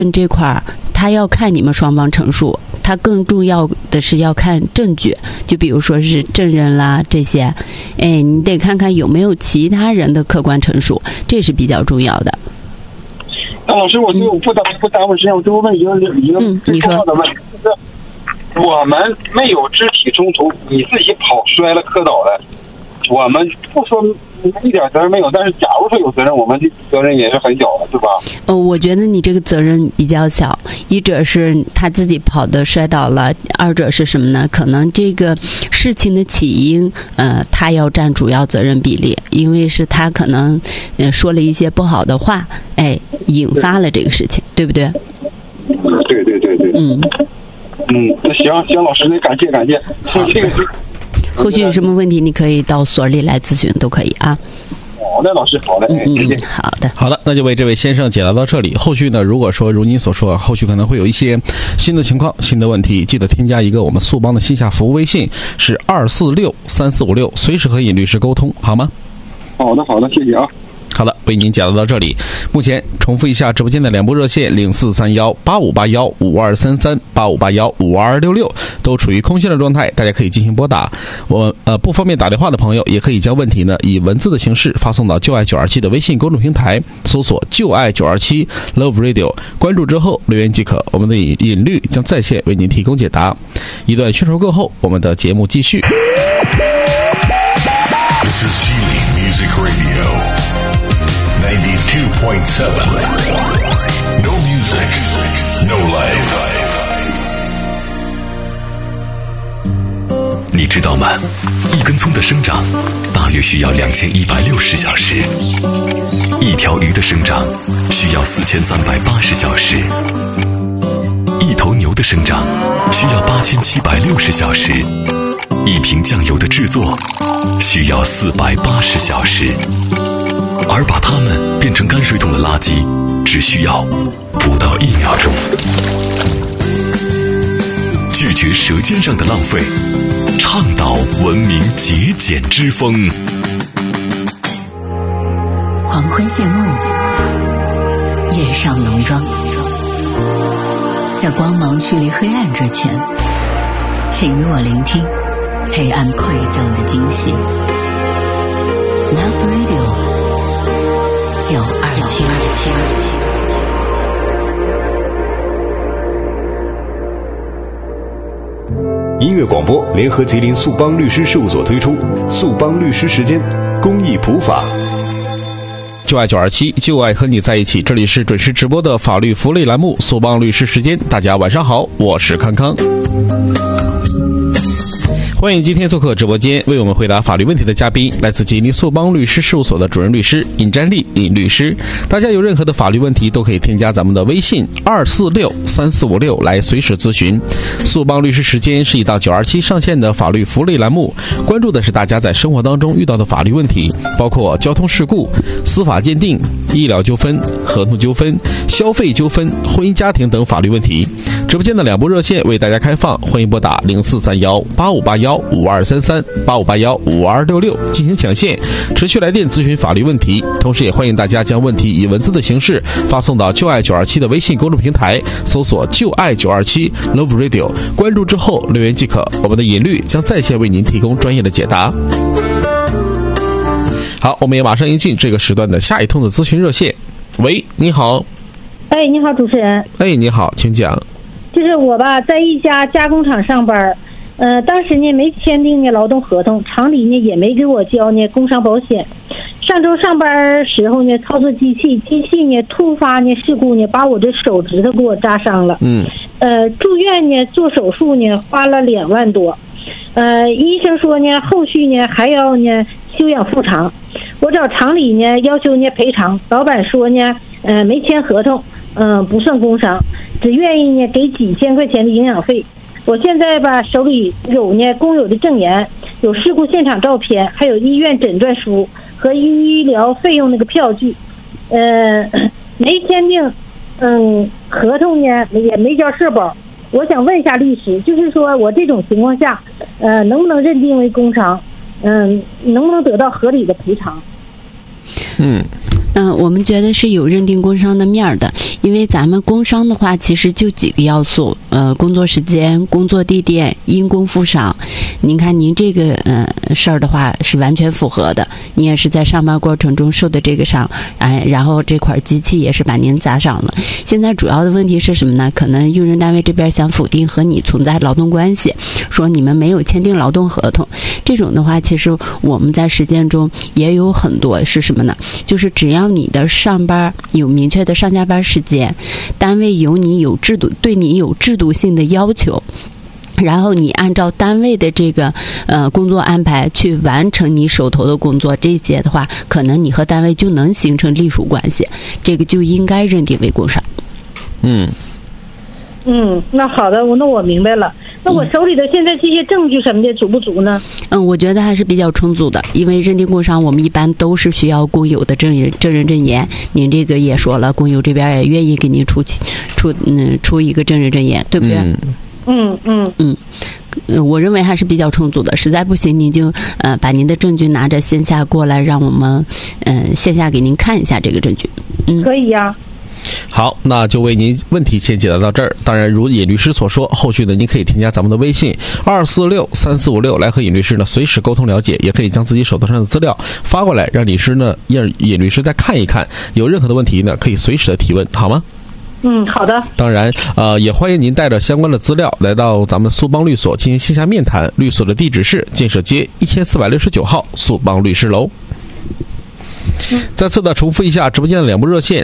这块儿他要看你们双方陈述，他更重要的是要看证据，就比如说是证人啦这些，你得看看有没有其他人的客观陈述，这是比较重要的。 老师，我就不耽误时间，我最后问一个最重要的问题，就是我们没有肢体冲突，你自己跑摔了磕倒了，我们不说一点责任没有，但是假如说有责任，我们的责任也是很小的，对吧？ 我觉得你这个责任比较小，一者是他自己跑的摔倒了，二者是什么呢？可能这个事情的起因，他要占主要责任比例，因为是他可能说了一些不好的话，引发了这个事情，对不对？ 对。那行，老师，那感谢。这个后续有什么问题，你可以到所里来咨询，都可以啊。 好的，老师，好的， 好的， 那就为这位先生解答到这里。后续呢，如果说如您所说，后续可能会有一些新的情况、新的问题，记得添加一个我们速帮的线下服务微信，是2463456，随时和尹律师沟通，好吗？ 好的，谢谢啊。 好的，为您讲到这里。目前重复一下直播间的两部热线04318581523385815266都处于空线的状态，大家可以进行拨打。不方便打电话的朋友，也可以将问题呢以文字的形式发送到就爱927的微信公众平台，搜索就爱927 Love Radio， 关注之后留言即可，我们的尹律将在线为您提供解答。一段宣传过后，我们的节目继续。 This is Geely Music Radio.92.7 No music, no life. 你知道吗？一根葱的生长大约需要2160小时，一条鱼的生长需要4380小时，一头牛的生长需要8760小时，一瓶酱油的制作需要480小时。而把它们变成泔水桶的垃圾只需要不到1秒钟。拒绝舌尖上的浪费，倡导文明节俭之风。 黄昏谢幕，夜上浓妆，在光芒驱离黑暗之前，请与我聆听黑暗馈赠的惊喜。 Love Radio927。 音乐广播联合吉林速帮律师事务所推出速帮律师时间公益普法。 就爱927，就爱和你在一起。这里是准时直播的法律福利栏目速帮律师时间。大家晚上好，我是康康。欢迎今天做客直播间为我们回答法律问题的嘉宾，来自吉林速帮律师事务所的主任律师尹占利尹律师。大家有任何的法律问题都可以添加咱们的微信2463456来随时咨询。速帮律师时间是一档927上线的法律福利栏目，关注的是大家在生活当中遇到的法律问题，包括交通事故、司法鉴定、医疗纠纷、合同纠纷、消费纠纷、婚姻家庭等法律问题。直播间的两部热线为大家开放，欢迎拨打04318581523385815266进行抢线，持续来电咨询法律问题。同时也欢迎大家将问题以文字的形式发送到就爱927的微信公众平台，搜索就爱927 Love Radio， 关注之后留言即可，我们的尹律将在线为您提供专业的解答。好，我们也马上迎进这个时段的下一通的咨询热线。喂，你好。 你好，主持人。 你好，请讲。 就是我吧，在一家加工厂上班，当时呢没签订呢劳动合同，厂里呢也没给我交呢工伤保险。上周上班时候呢，操作机器呢突发呢事故呢，把我的手指头给我扎伤了。住院呢做手术呢花了2万多。医生说呢后续呢还要呢休养复查。我找厂里呢要求呢赔偿，老板说呢没签合同，不算工伤，只愿意呢给几千块钱的营养费。我现在吧手里有呢工友的证言，有事故现场照片，还有医院诊断书和医疗费用那个票据。没签订合同呢也没交社保。我想问一下律师，就是说我这种情况下能不能认定为工伤，能不能得到合理的赔偿？ 我们觉得是有认定工伤的面的， 因为咱们工伤的话，其实就几个要素，工作时间、工作地点、因公负伤。您看您这个事儿的话是完全符合的，你也是在上班过程中受的这个伤，然后这块机器也是把您砸伤了。现在主要的问题是什么呢？可能用人单位这边想否定和你存在劳动关系，说你们没有签订劳动合同。这种的话，其实我们在实践中也有很多是什么呢？就是只要你的上班有明确的上下班时间，单位对你有制度性的要求，然后你按照单位的这个工作安排去完成你手头的工作，这些的话，可能你和单位就能形成隶属关系，这个就应该认定为工伤。 那好的，那我明白了。那我手里的现在这些证据什么的足不足呢？我觉得还是比较充足的，因为认定工伤我们一般都是需要工友的证人证言。您这个也说了，工友这边也愿意给您出一个证人证言，对不对？我认为还是比较充足的。实在不行，您就把您的证据拿着线下过来，让我们线下给您看一下这个证据。 可以呀。 好，那就为您问题先解答到这儿。当然，如尹律师所说，后续呢，您可以添加咱们的微信2463456来和尹律师呢随时沟通了解，也可以将自己手头上的资料发过来，让尹律师再看一看，有任何的问题呢，可以随时的提问，好吗？ 好的。 当然，也欢迎您带着相关的资料来到咱们苏邦律所进行线下面谈。律所的地址是建设街1469号苏邦律师楼。再次的重复一下直播间的两部热线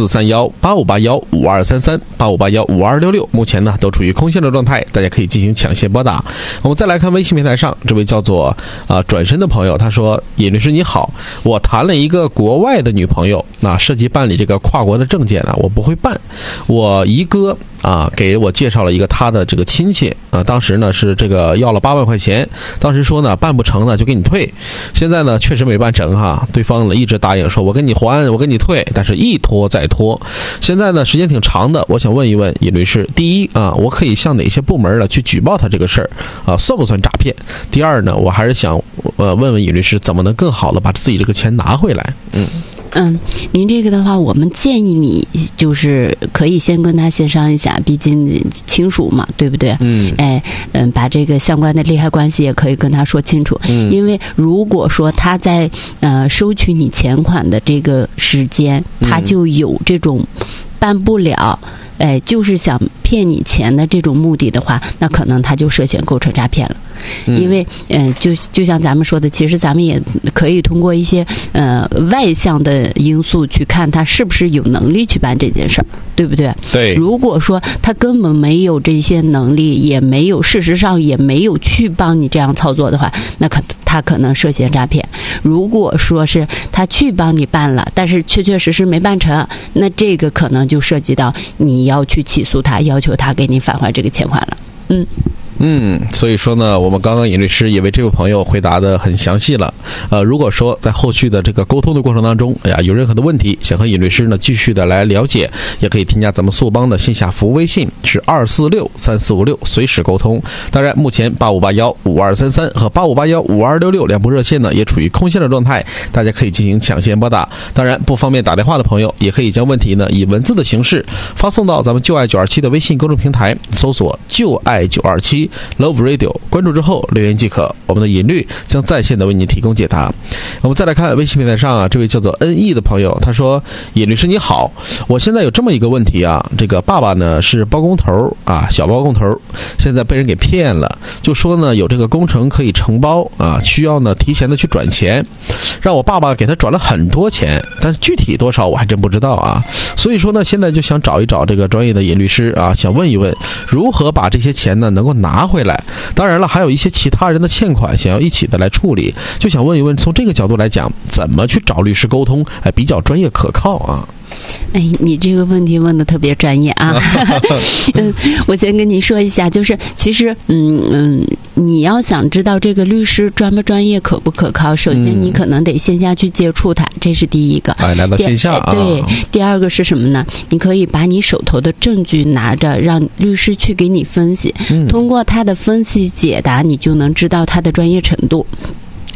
04318581523385815266，目前呢都处于空线的状态，大家可以进行抢线拨打。我们再来看微信平台上这位叫做转身的朋友，他说：尹律师你好，我谈了一个国外的女朋友，涉及办理这个跨国的证件我不会办，我姨哥给我介绍了一个他的这个亲戚当时呢是这个要了8万块钱，当时说呢办不成呢就给你退，现在呢确实没办成对方呢一直答应说我跟你还我跟你退，但是一拖再拖，现在呢时间挺长的，我想问一问尹律师，第一我可以向哪些部门呢去举报他这个事儿算不算诈骗？第二呢，我还是想问问尹律师怎么能更好的把自己这个钱拿回来。 您这个的话，我们建议你就是可以先跟他协商一下，毕竟亲属嘛，对不对？把这个相关的利害关系也可以跟他说清楚。因为如果说他在收取你钱款的这个时间，他就有这种办不了，就是想骗你钱的这种目的的话，那可能他就涉嫌构成诈骗了。因为就像咱们说的，其实咱们也可以通过一些外向的因素去看他是不是有能力去办这件事儿，对不对？ 对。如果说他根本没有这些能力，也没有事实上也没有去帮你这样操作的话，那他可能涉嫌诈骗。如果说是他去帮你办了，但是确实没办成，那这个可能就涉及到你要去起诉他，要求他给你返还这个钱款了。 所以说呢，我们刚刚尹律师也为这位朋友回答的很详细了。如果说在后续的这个沟通的过程当中，有任何的问题想和尹律师呢继续的来了解，也可以添加咱们苏邦的线下服务微信是2463456，随时沟通。当然，目前85815233和85815266两部热线呢也处于空线的状态，大家可以进行抢线拨打。当然，不方便打电话的朋友，也可以将问题呢以文字的形式发送到咱们就爱927的微信公众平台，搜索就爱927 Love Radio， 关注之后留言即可，我们的尹律将在线的为您提供解答。我们再来看微信平台上这位叫做 NE 的朋友，他说：尹律师你好，我现在有这么一个问题这个爸爸呢是包工头小包工头，现在被人给骗了，就说呢有这个工程可以承包需要呢提前的去转钱，让我爸爸给他转了很多钱，但是具体多少我还真不知道所以说呢现在就想找一找这个专业的尹律师想问一问如何把这些钱呢能够拿回来。当然了，还有一些其他人的欠款想要一起的来处理，就想问一问从这个角度来讲，怎么去找律师沟通比较专业可靠你这个问题问的特别专业我先跟你说一下，就是其实你要想知道这个律师专不专业可不可靠，首先你可能得线下去接触他，这是第一个来到线下对，第二个是什么呢？你可以把你手头的证据拿着，让律师去给你分析，通过他的分析解答，你就能知道他的专业程度。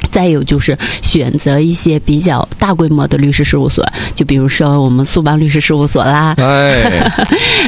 再有就是选择一些比较大规模的律师事务所，就比如说我们苏邦律师事务所啦，